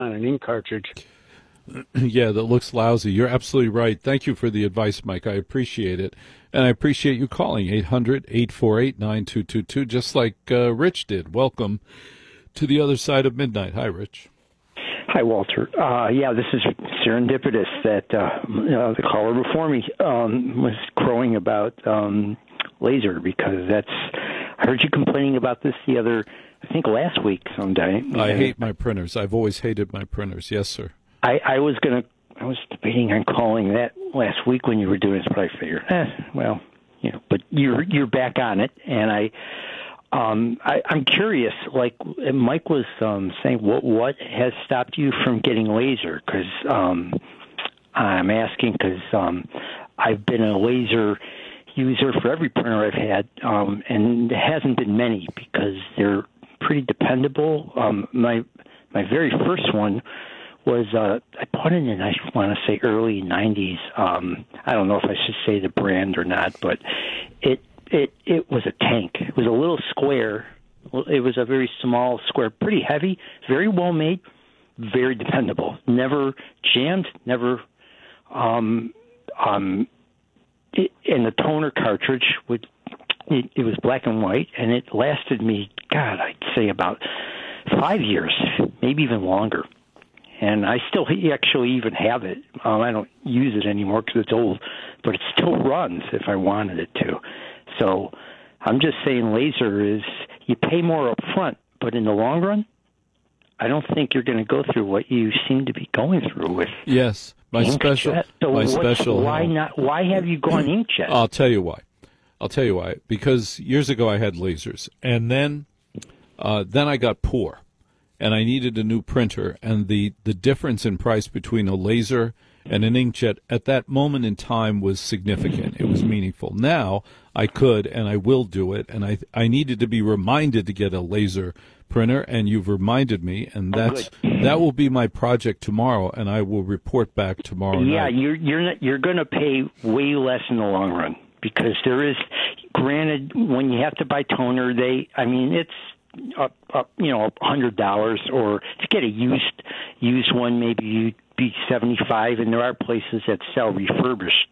on an ink cartridge. Yeah, that looks lousy. You're absolutely right. Thank you for the advice, Mike. I appreciate it. And I appreciate you calling 800-848-9222, just like Rich did. Welcome to the other side of midnight. Hi, Rich. Hi, Walter. Yeah, this is serendipitous that the caller before me was crowing about laser, because I heard you complaining about this I think last week sometime. I hate my printers. I've always hated my printers. Yes, sir. I was debating on calling that last week when you were doing this, but I figured, but you're back on it, and I'm curious. Like Mike was saying, what has stopped you from getting laser? Because I'm asking because I've been a laser user for every printer I've had, and there hasn't been many because they're pretty dependable. My very first one was I bought it in, I want to say, early 90s. I don't know if I should say the brand or not, but it was a tank. It was a little square. It was a very small square, pretty heavy, very well made, very dependable. Never jammed, never. And the toner cartridge it was black and white, and it lasted me, God, I'd say about 5 years, maybe even longer. And I still actually even have it. I don't use it anymore because it's old, but it still runs if I wanted it to. So I'm just saying laser is, you pay more up front, but in the long run, I don't think you're going to go through what you seem to be going through with. Yes, my special. Why not? Why have you gone inkjet? I'll tell you why. Because years ago I had lasers, and then I got poor, and I needed a new printer, and the difference in price between a laser and an inkjet at that moment in time was significant. It was meaningful. Now I could, and I will do it, and I needed to be reminded to get a laser printer, and you've reminded me, and that will be my project tomorrow, and I will report back tomorrow night. Yeah, you're going to pay way less in the long run, because there is, granted, when you have to buy toner, it's up $100, or to get a used one, maybe you'd be $75, and there are places that sell refurbished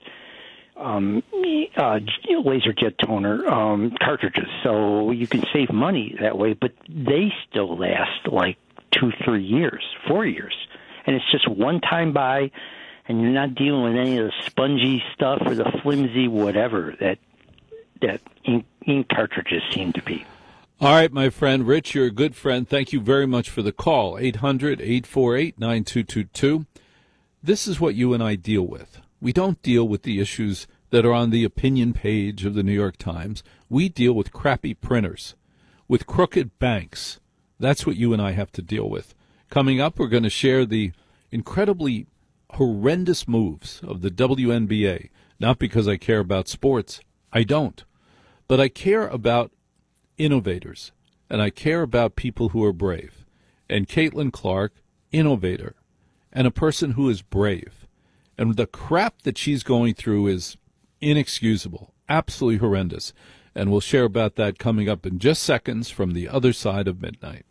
LaserJet toner cartridges, so you can save money that way, but they still last like 2-3 years, 4 years, and it's just one time buy, and you're not dealing with any of the spongy stuff or the flimsy whatever that ink cartridges seem to be. All right, my friend Rich, you're a good friend. Thank you very much for the call. 800-848-9222. This is what you and I deal with. We don't deal with the issues that are on the opinion page of the New York Times. We deal with crappy printers, with crooked banks. That's what you and I have to deal with. Coming up, we're going to share the incredibly horrendous moves of the WNBA, not because I care about sports. I don't. But I care about innovators, and I care about people who are brave. And Caitlin Clark, innovator, and a person who is brave. And the crap that she's going through is inexcusable, absolutely horrendous. And we'll share about that coming up in just seconds from the other side of midnight.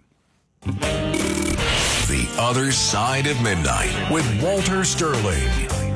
The Other Side of Midnight with Walter Sterling.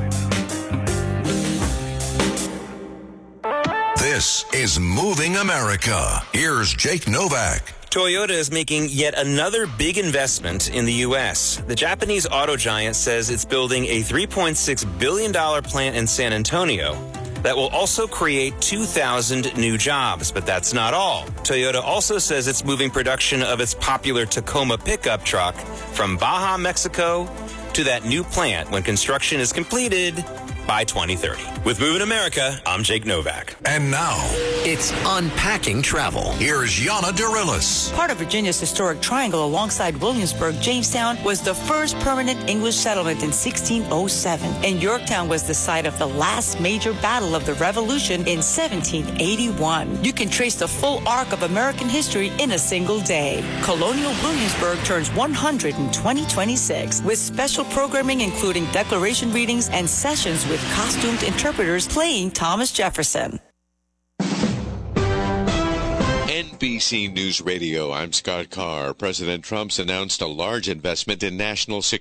This is Moving America. Here's Jake Novak. Toyota is making yet another big investment in the U.S. The Japanese auto giant says it's building a $3.6 billion plant in San Antonio that will also create 2,000 new jobs. But that's not all. Toyota also says it's moving production of its popular Tacoma pickup truck from Baja, Mexico, to that new plant when construction is completed by 2030. With Moving America, I'm Jake Novak. And now, it's Unpacking Travel. Here's Yana Dirilis. Part of Virginia's historic triangle alongside Williamsburg, Jamestown was the first permanent English settlement in 1607. And Yorktown was the site of the last major battle of the Revolution in 1781. You can trace the full arc of American history in a single day. Colonial Williamsburg turns 100 in 2026 with special programming including declaration readings and sessions with costumed interpreters playing Thomas Jefferson. NBC News Radio, I'm Scott Carr. President Trump's announced a large investment in national security.